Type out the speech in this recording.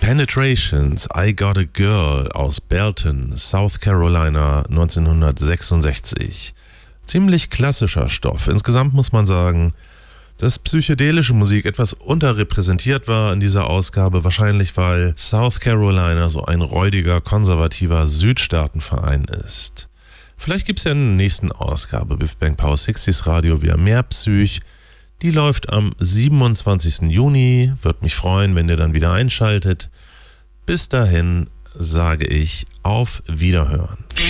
Penetrations, I Got a Girl aus Belton, South Carolina 1966. Ziemlich klassischer Stoff. Insgesamt muss man sagen, dass psychedelische Musik etwas unterrepräsentiert war in dieser Ausgabe, wahrscheinlich weil South Carolina so ein räudiger, konservativer Südstaatenverein ist. Vielleicht gibt es ja in der nächsten Ausgabe Biff Bang Power 60s Radio wieder mehr Psych. Die läuft am 27. Juni. Würde mich freuen, wenn ihr dann wieder einschaltet. Bis dahin sage ich auf Wiederhören.